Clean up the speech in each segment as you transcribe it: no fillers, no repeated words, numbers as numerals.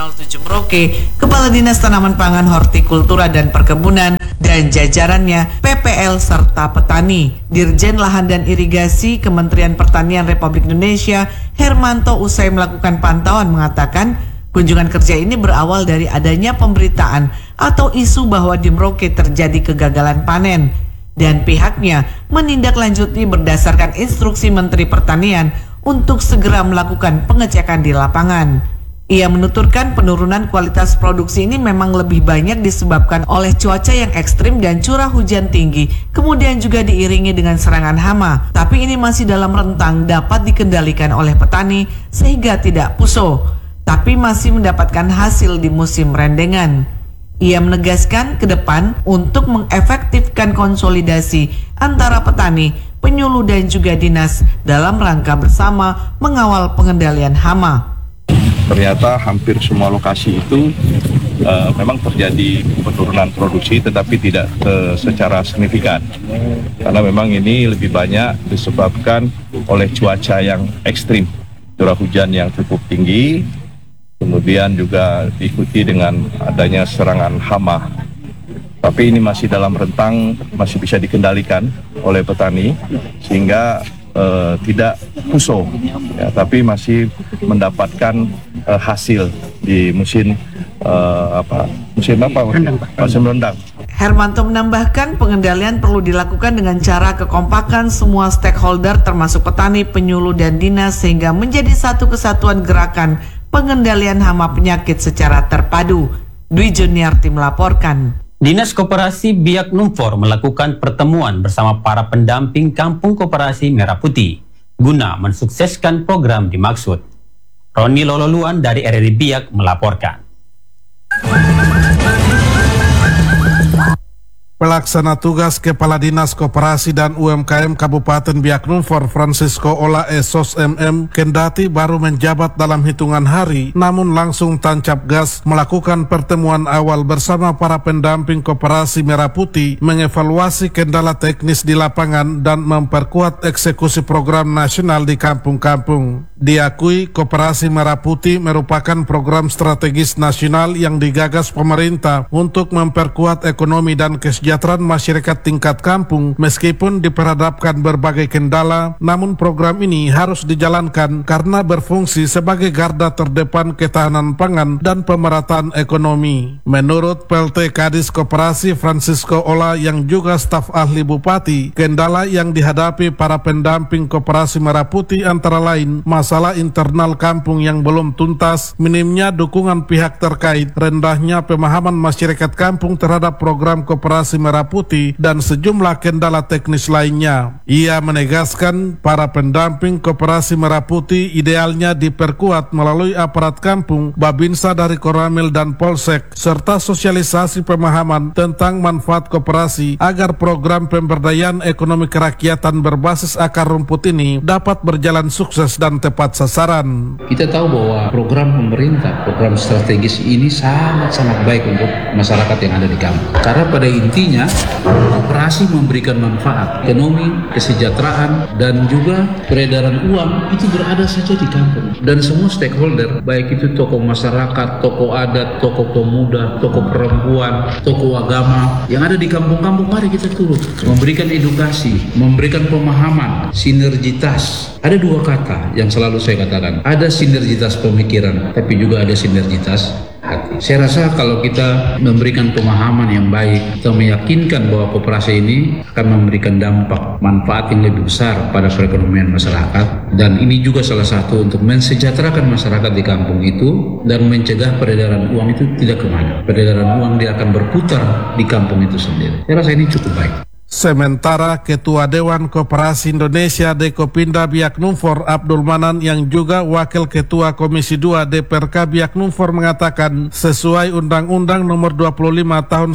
07 Merauke, Kepala Dinas Tanaman Pangan, Hortikultura dan Perkebunan, dan jajarannya, PPL serta petani. Dirjen Lahan dan Irigasi Kementerian Pertanian Republik Indonesia, Hermanto, usai melakukan pantauan mengatakan, kunjungan kerja ini berawal dari adanya pemberitaan atau isu bahwa di Merauke terjadi kegagalan panen, dan pihaknya menindaklanjuti berdasarkan instruksi Menteri Pertanian untuk segera melakukan pengecekan di lapangan. Ia menuturkan penurunan kualitas produksi ini memang lebih banyak disebabkan oleh cuaca yang ekstrim dan curah hujan tinggi, kemudian juga diiringi dengan serangan hama. Tapi ini masih dalam rentang dapat dikendalikan oleh petani sehingga tidak puso, tapi masih mendapatkan hasil di musim rendengan. Ia menegaskan ke depan untuk mengefektifkan konsolidasi antara petani, penyuluh dan juga dinas dalam rangka bersama mengawal pengendalian hama. Ternyata hampir semua lokasi itu memang terjadi penurunan produksi, tetapi tidak secara signifikan. Karena memang ini lebih banyak disebabkan oleh cuaca yang ekstrim, curah hujan yang cukup tinggi, kemudian juga diikuti dengan adanya serangan hama. Tapi ini masih dalam rentang, masih bisa dikendalikan oleh petani, sehingga tidak puso, ya, tapi masih mendapatkan hasil di musim rendang. Hermanto menambahkan pengendalian perlu dilakukan dengan cara kekompakan semua stakeholder termasuk petani, penyuluh dan dinas sehingga menjadi satu kesatuan gerakan pengendalian hama penyakit secara terpadu. Dwi Juniarti melaporkan. Dinas Koperasi Biak Numfor melakukan pertemuan bersama para pendamping Kampung Koperasi Merah Putih guna mensukseskan program dimaksud. Roni Lololuan dari RRI Biak melaporkan. Pelaksana tugas Kepala Dinas Koperasi dan UMKM Kabupaten Biak Numfor Francisco Ola Esos MM kendati baru menjabat dalam hitungan hari, namun langsung tancap gas melakukan pertemuan awal bersama para pendamping Koperasi Merah Putih mengevaluasi kendala teknis di lapangan dan memperkuat eksekusi program nasional di kampung-kampung. Diakui Koperasi Merah Putih merupakan program strategis nasional yang digagas pemerintah untuk memperkuat ekonomi dan kesejahteraan masyarakat tingkat kampung. Meskipun diperhadapkan berbagai kendala, namun program ini harus dijalankan karena berfungsi sebagai garda terdepan ketahanan pangan dan pemerataan ekonomi. Menurut PLT Kadis Koperasi Francisco Ola yang juga staf ahli Bupati, kendala yang dihadapi para pendamping Koperasi Merah Putih antara lain masalah internal kampung yang belum tuntas, minimnya dukungan pihak terkait, rendahnya pemahaman masyarakat kampung terhadap program Koperasi Merah Putih, dan sejumlah kendala teknis lainnya. Ia menegaskan para pendamping Koperasi Merah Putih idealnya diperkuat melalui aparat kampung, Babinsa dari Koramil dan Polsek, serta sosialisasi pemahaman tentang manfaat koperasi agar program pemberdayaan ekonomi kerakyatan berbasis akar rumput ini dapat berjalan sukses dan tepat sasaran. Kita tahu bahwa program pemerintah, program strategis ini sangat-sangat baik untuk masyarakat yang ada di kampung. Karena pada intinya koperasi memberikan manfaat ekonomi, kesejahteraan, dan juga peredaran uang itu berada saja di kampung. Dan semua stakeholder, baik itu tokoh masyarakat, tokoh adat, tokoh pemuda, tokoh perempuan, tokoh agama yang ada di kampung-kampung, mari kita turut memberikan edukasi, memberikan pemahaman, sinergitas. Ada dua kata yang selalu saya katakan, ada sinergitas pemikiran, tapi juga ada sinergitas hati. Saya rasa kalau kita memberikan pemahaman yang baik, kita meyakinkan bahwa koperasi ini akan memberikan dampak manfaat yang lebih besar pada perekonomian masyarakat, dan ini juga salah satu untuk mensejahterakan masyarakat di kampung itu dan mencegah peredaran uang itu tidak kemana. Peredaran uang dia akan berputar di kampung itu sendiri. Saya rasa ini cukup baik. Sementara Ketua Dewan Koperasi Indonesia Dekopinda Biak Numfor Abdul Manan yang juga Wakil Ketua Komisi 2 DPRK Biak Numfor mengatakan sesuai Undang-Undang Nomor 25 Tahun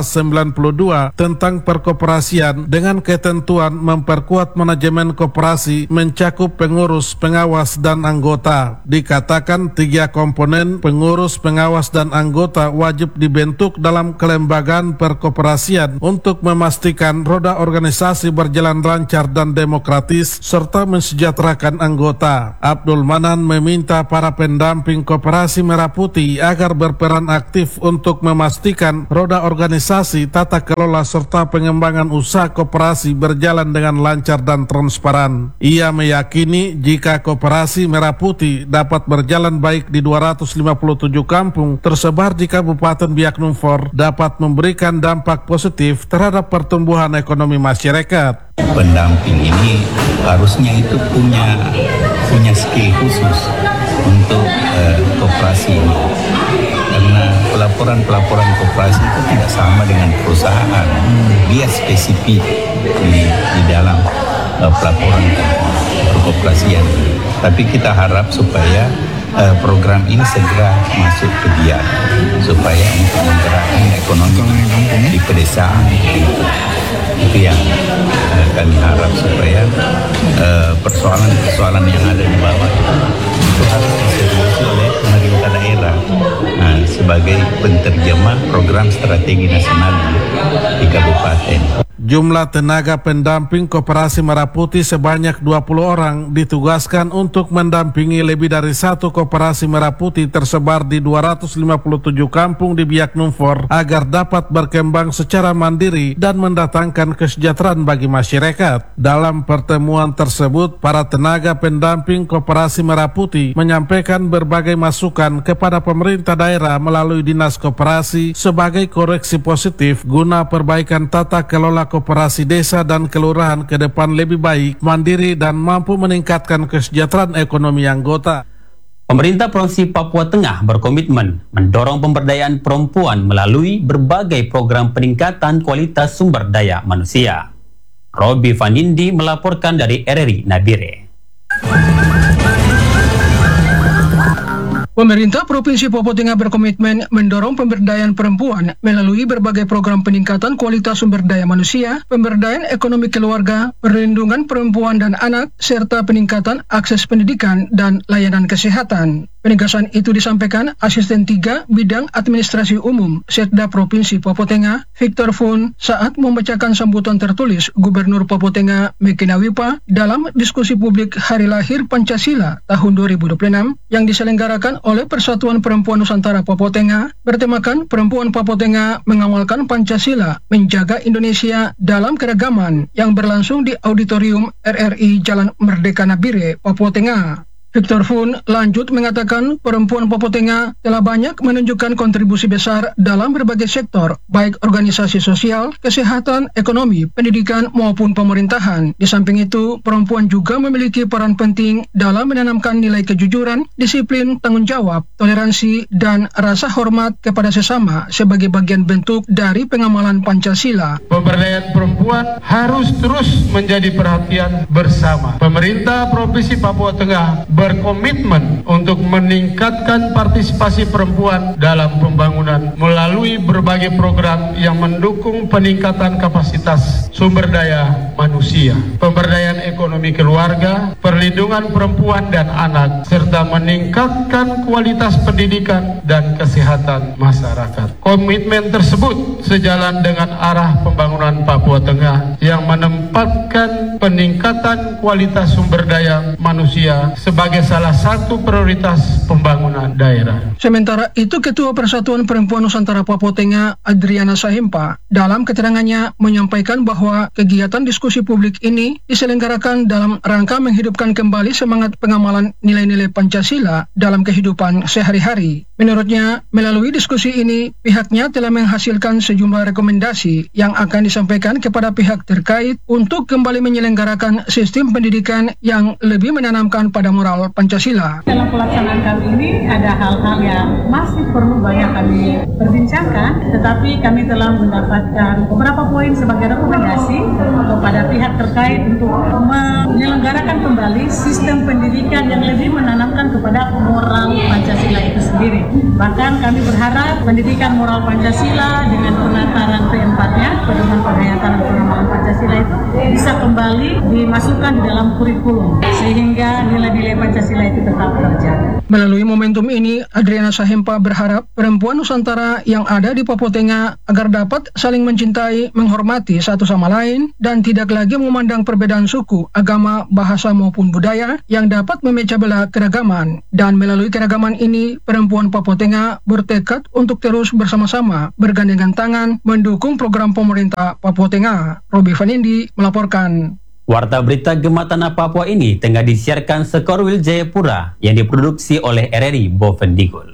1992 tentang perkoperasian dengan ketentuan memperkuat manajemen koperasi mencakup pengurus, pengawas, dan anggota. Dikatakan 3 komponen pengurus, pengawas, dan anggota wajib dibentuk dalam kelembagaan perkoperasian untuk memastikan memastikan roda organisasi berjalan lancar dan demokratis serta mensejahterakan anggota. Abdul Manan meminta para pendamping Koperasi Merah Putih agar berperan aktif untuk memastikan roda organisasi, tata kelola serta pengembangan usaha koperasi berjalan dengan lancar dan transparan. Ia meyakini jika Koperasi Merah Putih dapat berjalan baik di 257 kampung tersebar di Kabupaten Biak Numfor, dapat memberikan dampak positif terhadap pertumbuhan ekonomi masyarakat. Pendamping ini harusnya itu punya skill khusus untuk koperasi ini, karena pelaporan koperasi itu tidak sama dengan perusahaan. Dia spesifik di dalam pelaporan koperasian. Tapi kita harap supaya program ini segera masuk ke dia, supaya untuk menggerakkan ekonomi di pedesaan. Itu yang kami harap, supaya persoalan-persoalan yang ada di bawah itu harus diseriusi oleh pemerintah daerah sebagai penterjemah program strategi nasional di kabupaten. Jumlah tenaga pendamping Koperasi Merah Putih sebanyak 20 orang ditugaskan untuk mendampingi lebih dari satu Koperasi Merah Putih tersebar di 257 kampung di Biak Numfor agar dapat berkembang secara mandiri dan mendatangkan kesejahteraan bagi masyarakat. Dalam pertemuan tersebut, para tenaga pendamping Koperasi Merah Putih menyampaikan berbagai masukan kepada pemerintah daerah melalui Dinas Koperasi sebagai koreksi positif guna perbaikan tata kelola koperasi desa dan kelurahan ke depan lebih baik, mandiri, dan mampu meningkatkan kesejahteraan ekonomi anggota. Pemerintah Provinsi Papua Tengah berkomitmen mendorong pemberdayaan perempuan melalui berbagai program peningkatan kualitas sumber daya manusia. Robi Vanindi melaporkan dari RRI Nabire. Pemerintah Provinsi Papua Tengah berkomitmen mendorong pemberdayaan perempuan melalui berbagai program peningkatan kualitas sumber daya manusia, pemberdayaan ekonomi keluarga, perlindungan perempuan dan anak, serta peningkatan akses pendidikan dan layanan kesehatan. Penegasan itu disampaikan Asisten 3 Bidang Administrasi Umum Setda Provinsi Papua Tengah, Victor Fun, saat membacakan sambutan tertulis Gubernur Papua Tengah Mekina Wipa dalam diskusi publik Hari Lahir Pancasila tahun 2026 yang diselenggarakan oleh Persatuan Perempuan Nusantara Papua Tengah bertemakan Perempuan Papua Tengah mengamalkan Pancasila, menjaga Indonesia dalam keragaman, yang berlangsung di Auditorium RRI Jalan Merdeka Nabire, Papua Tengah. Victor Fun lanjut mengatakan perempuan Papua Tengah telah banyak menunjukkan kontribusi besar dalam berbagai sektor, baik organisasi sosial, kesehatan, ekonomi, pendidikan, maupun pemerintahan. Di samping itu, perempuan juga memiliki peran penting dalam menanamkan nilai kejujuran, disiplin, tanggung jawab, toleransi, dan rasa hormat kepada sesama sebagai bagian bentuk dari pengamalan Pancasila. Pemberdayaan perempuan harus terus menjadi perhatian bersama. Pemerintah Provinsi Papua Tengah berkomitmen untuk meningkatkan partisipasi perempuan dalam pembangunan melalui berbagai program yang mendukung peningkatan kapasitas sumber daya manusia, pemberdayaan ekonomi keluarga, perlindungan perempuan dan anak, serta meningkatkan kualitas pendidikan dan kesehatan masyarakat. Komitmen tersebut sejalan dengan arah pembangunan Papua Tengah yang menempatkan peningkatan kualitas sumber daya manusia sebagai salah satu prioritas pembangunan daerah. Sementara itu, Ketua Persatuan Perempuan Nusantara Papua Tengah, Adriana Sahimpa, dalam keterangannya menyampaikan bahwa kegiatan diskusi publik ini diselenggarakan dalam rangka menghidupkan kembali semangat pengamalan nilai-nilai Pancasila dalam kehidupan sehari-hari. Menurutnya, melalui diskusi ini, pihaknya telah menghasilkan sejumlah rekomendasi yang akan disampaikan kepada pihak terkait untuk kembali menyelenggarakan sistem pendidikan yang lebih menanamkan pada moral Pancasila. Dalam pelaksanaan kali ini ada hal-hal yang masih perlu banyak kami perbincangkan, tetapi kami telah mendapatkan beberapa poin sebagai rekomendasi kepada pihak terkait untuk menyelenggarakan kembali sistem pendidikan yang lebih menanamkan kepada moral Pancasila itu sendiri. Bahkan kami berharap pendidikan moral Pancasila dengan penataran P4-nya, pedoman penghayatan dan pengamalan Pancasila itu bisa kembali dimasukkan di dalam kurikulum sehingga nilai-nilai Pancasila itu tetap terjaga. Melalui momentum ini, Adriana Sahempa berharap perempuan Nusantara yang ada di Papua Tengah agar dapat saling mencintai, menghormati satu sama lain, dan tidak lagi memandang perbedaan suku, agama, bahasa maupun budaya yang dapat memecah belah keragaman. Dan melalui keragaman ini, perempuan Papua Tengah bertekad untuk terus bersama-sama bergandengan tangan mendukung program pemerintah Papua Tengah. Robi Vanindi melaporkan. Warta berita Gema Tanah Papua ini tengah disiarkan Sekorwil Jayapura yang diproduksi oleh RRI Bovendigul.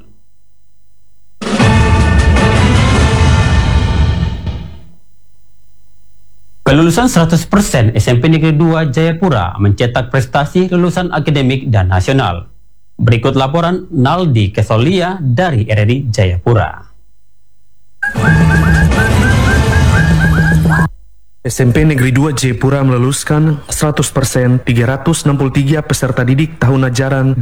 Kelulusan 100% SMP Negeri 2 Jayapura mencetak prestasi lulusan akademik dan nasional. Berikut laporan Naldi Kesolia dari RRI Jayapura. SMP Negeri 2 Jayapura meluluskan 100% 363 peserta didik tahun ajaran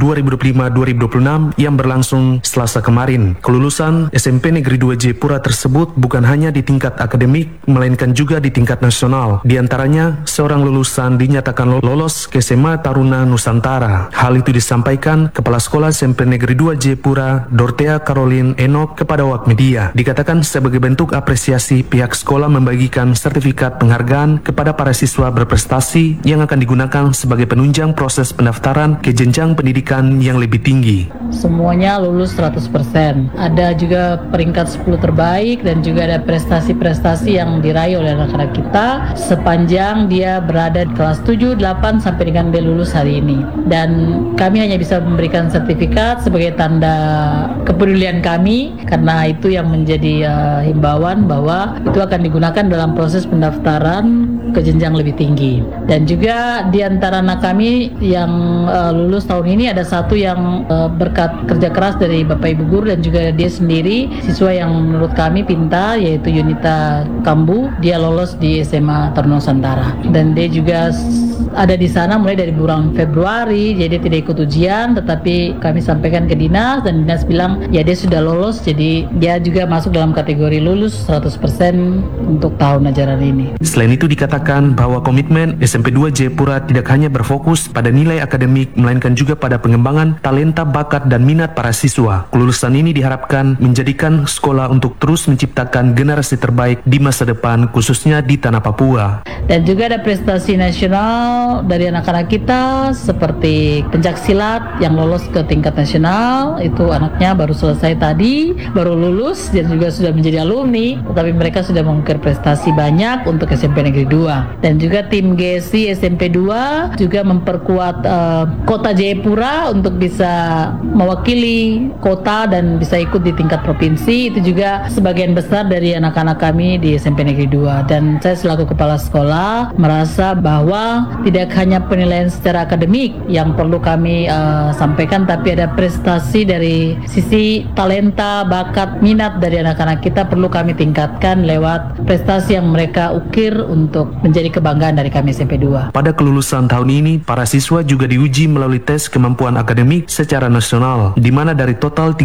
2025-2026 yang berlangsung Selasa kemarin. Kelulusan SMP Negeri 2 Jayapura tersebut bukan hanya di tingkat akademik, melainkan juga di tingkat nasional. Di antaranya, seorang lulusan dinyatakan lolos ke SMA Taruna Nusantara. Hal itu disampaikan Kepala Sekolah SMP Negeri 2 Jayapura, Dortea Caroline Enoch, kepada awak media. Dikatakan sebagai bentuk apresiasi pihak sekolah membagikan sertifikat penghargaan kepada para siswa berprestasi yang akan digunakan sebagai penunjang proses pendaftaran ke jenjang pendidikan yang lebih tinggi. Semuanya lulus 100%. Ada juga peringkat 10 terbaik dan juga ada prestasi-prestasi yang diraih oleh anak-anak kita sepanjang dia berada di kelas 7, 8 sampai dengan dia lulus hari ini. Dan kami hanya bisa memberikan sertifikat sebagai tanda kepedulian kami, karena itu yang menjadi himbauan bahwa itu akan digunakan dalam proses pendaftaran ke jenjang lebih tinggi. Dan juga di antara anak kami yang lulus tahun ini ada satu yang berkat kerja keras dari Bapak Ibu Guru dan juga dia sendiri siswa yang menurut kami pintar, yaitu Yunita Kambu. Dia lolos di SMA Taruna Nusantara dan dia juga ada di sana mulai dari bulan Februari. Jadi tidak ikut ujian, tetapi kami sampaikan ke dinas dan dinas bilang ya dia sudah lolos, jadi dia juga masuk dalam kategori lulus 100% untuk tahun ajaran ini. Selain itu dikatakan bahwa komitmen SMP 2 Jayapura tidak hanya berfokus pada nilai akademik, melainkan juga pada pengembangan talenta, bakat, dan minat para siswa. Kelulusan ini diharapkan menjadikan sekolah untuk terus menciptakan generasi terbaik di masa depan, khususnya di tanah Papua. Dan juga ada prestasi nasional dari anak-anak kita seperti pencak silat yang lolos ke tingkat nasional. Itu anaknya baru selesai tadi, baru lulus dan juga sudah menjadi alumni, tetapi mereka sudah mengukir prestasi banyak untuk SMP Negeri 2. Dan juga tim GSI SMP 2 juga memperkuat kota Jayapura untuk bisa mewakili kota dan bisa ikut di tingkat provinsi. Itu juga sebagian besar dari anak-anak kami di SMP Negeri 2. Dan saya selaku kepala sekolah merasa bahwa tidak hanya penilaian secara akademik yang perlu kami sampaikan, tapi ada prestasi dari sisi talenta, bakat, minat dari anak-anak kita perlu kami tingkatkan lewat prestasi yang mereka ukir untuk menjadi kebanggaan dari kami SMP 2. Pada kelulusan tahun ini, para siswa juga diuji melalui tes kemampuan akademik secara nasional, di mana dari total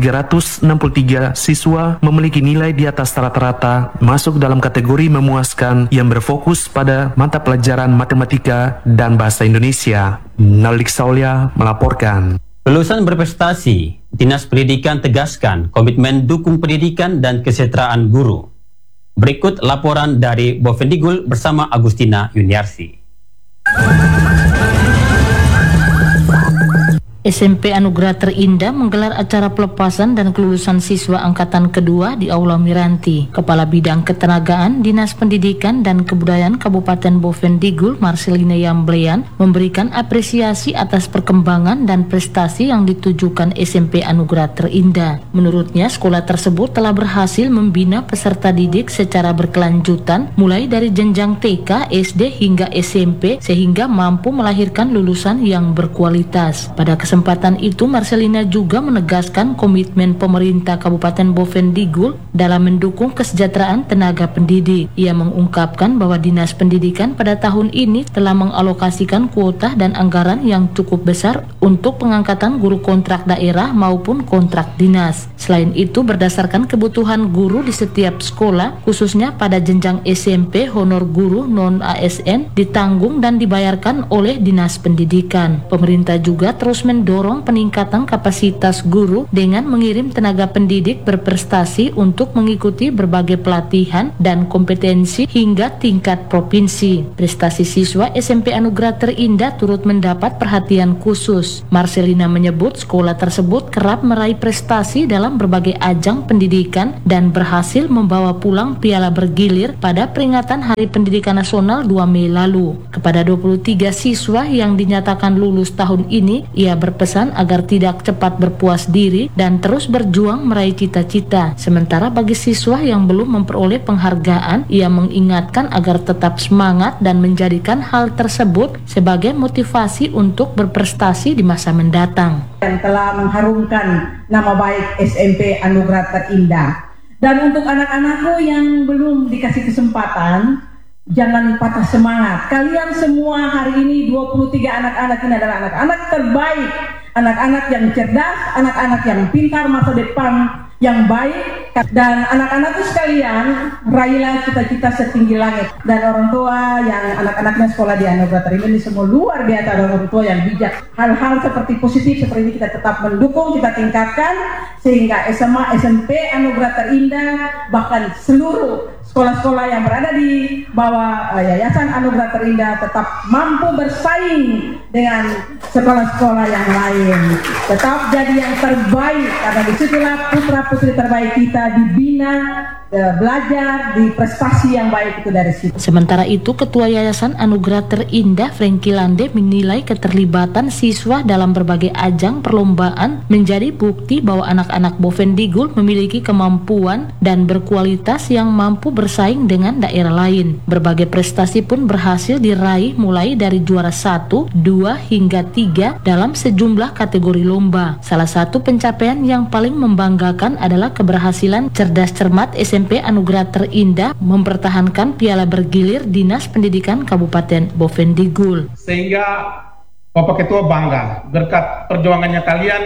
363 siswa memiliki nilai di atas rata-rata masuk dalam kategori memuaskan yang berfokus pada mata pelajaran matematika dan bahasa Indonesia. Naldi Kesolia melaporkan. Lulusan berprestasi, Dinas Pendidikan tegaskan komitmen dukung pendidikan dan kesejahteraan guru. Berikut laporan dari Bovendigul bersama Agustina Yuniarsi. SMP Anugerah Terindah menggelar acara pelepasan dan kelulusan siswa angkatan kedua di Aula Miranti. Kepala Bidang Ketenagaan Dinas Pendidikan dan Kebudayaan Kabupaten Bovendigul, Marcelina Yamblean, memberikan apresiasi atas perkembangan dan prestasi yang ditujukan SMP Anugerah Terindah. Menurutnya, sekolah tersebut telah berhasil membina peserta didik secara berkelanjutan mulai dari jenjang TK, SD hingga SMP sehingga mampu melahirkan lulusan yang berkualitas. Pada kesempatan itu, Marcelina juga menegaskan komitmen pemerintah Kabupaten Bovendigul dalam mendukung kesejahteraan tenaga pendidik. Ia mengungkapkan bahwa Dinas Pendidikan pada tahun ini telah mengalokasikan kuota dan anggaran yang cukup besar untuk pengangkatan guru kontrak daerah maupun kontrak dinas. Selain itu, berdasarkan kebutuhan guru di setiap sekolah, khususnya pada jenjang SMP, honor guru non-ASN ditanggung dan dibayarkan oleh Dinas Pendidikan. Pemerintah juga terus mendorong peningkatan kapasitas guru dengan mengirim tenaga pendidik berprestasi untuk mengikuti berbagai pelatihan dan kompetensi hingga tingkat provinsi. Prestasi siswa SMP Anugerah Terindah turut mendapat perhatian khusus. Marcelina menyebut sekolah tersebut kerap meraih prestasi dalam berbagai ajang pendidikan dan berhasil membawa pulang piala bergilir pada peringatan Hari Pendidikan Nasional 2 Mei lalu. Kepada 23 siswa yang dinyatakan lulus tahun ini, ia berpesan agar tidak cepat berpuas diri dan terus berjuang meraih cita-cita. Sementara bagi siswa yang belum memperoleh penghargaan, ia mengingatkan agar tetap semangat dan menjadikan hal tersebut sebagai motivasi untuk berprestasi di masa mendatang. Yang telah mengharumkan nama baik SMP Anugerah Terindah. Dan untuk anak-anakku yang belum dikasih kesempatan, jangan patah semangat. Kalian semua hari ini 23 anak-anak ini adalah anak-anak terbaik, anak-anak yang cerdas, anak-anak yang pintar, masa depan yang baik. Dan anak-anakku sekalian, raihlah cita-cita setinggi langit. Dan orang tua yang anak-anaknya sekolah di Anugerah Terindah ini semua luar biasa, dan orang tua yang bijak. Hal-hal seperti positif seperti ini kita tetap mendukung, kita tingkatkan sehingga SMA, SMP Anugerah Terindah, bahkan seluruh sekolah-sekolah yang berada di bawah Yayasan Anugerah Terindah tetap mampu bersaing dengan sekolah-sekolah yang lain. Tetap jadi yang terbaik, karena disitulah putra-putri terbaik kita dibina, belajar di prestasi yang baik itu dari situ. Sementara itu, Ketua Yayasan Anugerah Terindah Franky Lande menilai keterlibatan siswa dalam berbagai ajang perlombaan menjadi bukti bahwa anak-anak Bovendigul memiliki kemampuan dan berkualitas yang mampu bersaing dengan daerah lain. Berbagai prestasi pun berhasil diraih mulai dari juara 1, 2 hingga 3 dalam sejumlah kategori lomba. Salah satu pencapaian yang paling membanggakan adalah keberhasilan cerdas cermat SMP Anugerah Terindah mempertahankan piala bergilir Dinas Pendidikan Kabupaten Bovendigul. Sehingga Bapak Ketua bangga berkat perjuangannya kalian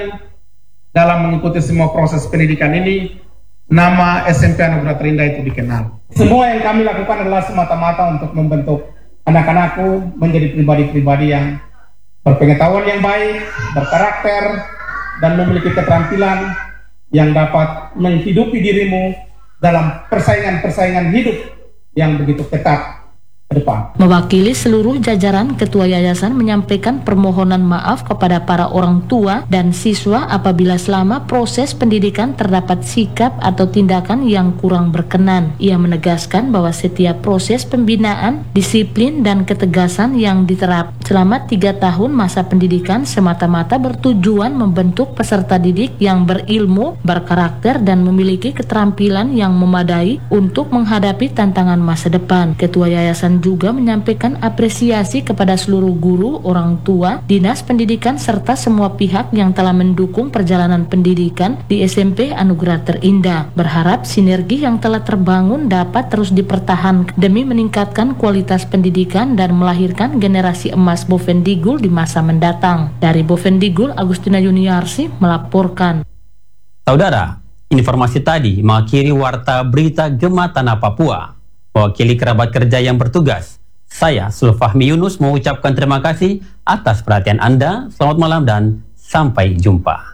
dalam mengikuti semua proses pendidikan ini, nama SMP Anugerah Terindah itu dikenal. Semua yang kami lakukan adalah semata-mata untuk membentuk anak-anakku menjadi pribadi-pribadi yang berpengetahuan yang baik, berkarakter, dan memiliki keterampilan yang dapat menghidupi dirimu dalam persaingan-persaingan hidup yang begitu ketat ke depan. Mewakili seluruh jajaran, Ketua Yayasan menyampaikan permohonan maaf kepada para orang tua dan siswa apabila selama proses pendidikan terdapat sikap atau tindakan yang kurang berkenan. Ia menegaskan bahwa setiap proses pembinaan, disiplin, dan ketegasan yang diterapkan selama 3 tahun masa pendidikan semata-mata bertujuan membentuk peserta didik yang berilmu, berkarakter, dan memiliki keterampilan yang memadai untuk menghadapi tantangan masa depan. Ketua Yayasan juga menyampaikan apresiasi kepada seluruh guru, orang tua, dinas pendidikan, serta semua pihak yang telah mendukung perjalanan pendidikan di SMP Anugerah Terindah. Berharap sinergi yang telah terbangun dapat terus dipertahankan demi meningkatkan kualitas pendidikan dan melahirkan generasi emas Bovendigul di masa mendatang. Dari Bovendigul, Agustina Yuniarsi melaporkan. Saudara, informasi tadi mengakhiri Warta Berita Gema Tanah Papua. Mewakili kerabat kerja yang bertugas, saya Sulfahmi Yunus mengucapkan terima kasih atas perhatian Anda. Selamat malam dan sampai jumpa.